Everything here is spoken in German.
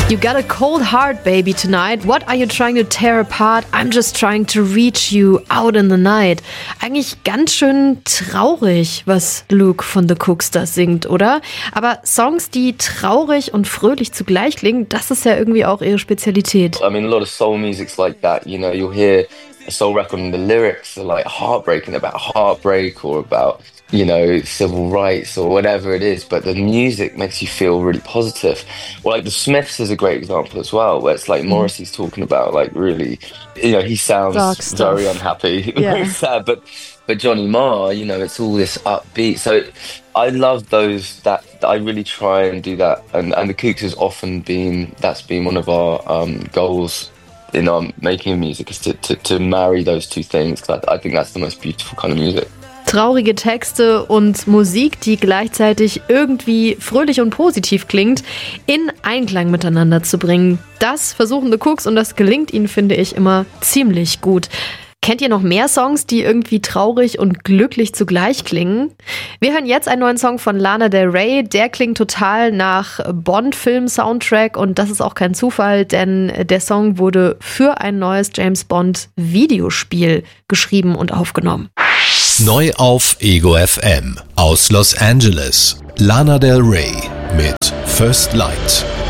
You got a cold heart, baby, tonight. What are you trying to tear apart? I'm just trying to reach you out in the night. Eigentlich ganz schön traurig, was Luke von The Cooks da singt, oder? Aber Songs, die traurig und fröhlich zugleich klingen, das ist ja irgendwie auch ihre Spezialität. I mean, a lot of soul music's like that. You know, you'll hear a soul record and the lyrics are like heartbreaking, about heartbreak or about, you know, civil rights or whatever it is, but the music makes you feel really positive. Well, like the Smiths is a great example as well, where it's like Morrissey's talking about like really, you know, he sounds very unhappy, very sad, but Johnny Marr, you know, it's all this upbeat. So I love those, that I really try and do that, and the Kooks has often been, that's been one of our goals in our making music, is to marry those two things, because I think that's the most beautiful kind of music. Traurige Texte und Musik, die gleichzeitig irgendwie fröhlich und positiv klingt, in Einklang miteinander zu bringen. Das versuchen The Cooks und das gelingt ihnen, finde ich, immer ziemlich gut. Kennt ihr noch mehr Songs, die irgendwie traurig und glücklich zugleich klingen? Wir hören jetzt einen neuen Song von Lana Del Rey. Der klingt total nach Bond-Film-Soundtrack und das ist auch kein Zufall, denn der Song wurde für ein neues James-Bond-Videospiel geschrieben und aufgenommen. Neu auf Ego FM aus Los Angeles. Lana Del Rey mit First Light.